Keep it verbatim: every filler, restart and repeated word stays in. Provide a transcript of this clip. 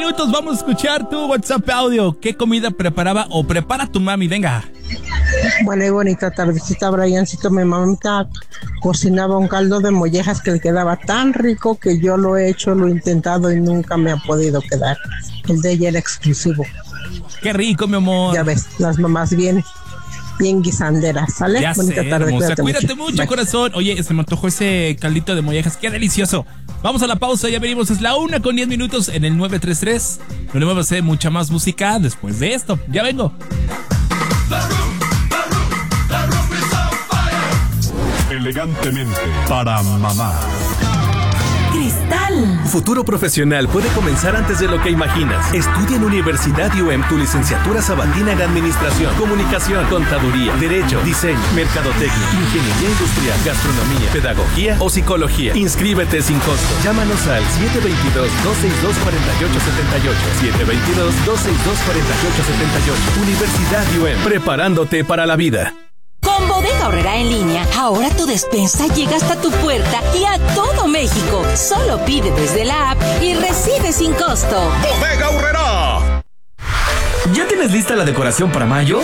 minutos, vamos a escuchar tu WhatsApp audio. ¿Qué comida preparaba o prepara tu mami? Venga. Buena y bonita tardecita, Briancito. Mi mamita cocinaba un caldo de mollejas que le quedaba tan rico que yo lo he hecho, lo he intentado y nunca me ha podido quedar. El de ella era exclusivo. Qué rico, mi amor. Ya ves, las mamás bien, bien guisanderas, ¿sale? Ya Bonita sé, tarde, hermosa. cuídate, Cuídate mucho, mucho, corazón. Oye, se me antojó ese caldito de mollejas. Qué delicioso. Vamos a la pausa, ya venimos. Es la una con diez minutos en el nueve tres tres. No le vamos a hacer mucha más música después de esto. Ya vengo. Elegantemente para mamá. Cristal. Futuro profesional puede comenzar antes de lo que imaginas. Estudia en Universidad I U E M tu licenciatura sabatina en Administración, Comunicación, Contaduría, Derecho, Diseño, Mercadotecnia, Ingeniería Industrial, Gastronomía, Pedagogía o Psicología. Inscríbete sin costo. Llámanos al siete dos dos, dos seis dos, cuatro ocho siete ocho. siete dos dos, dos seis dos, cuatro ocho siete ocho. Universidad I U E M, preparándote para la vida. Con Bodega Aurrerá en línea, ahora tu despensa llega hasta tu puerta y a todo México. Solo pide desde la app y recibe sin costo. Bodega Aurrerá. ¿Ya tienes lista la decoración para mayo?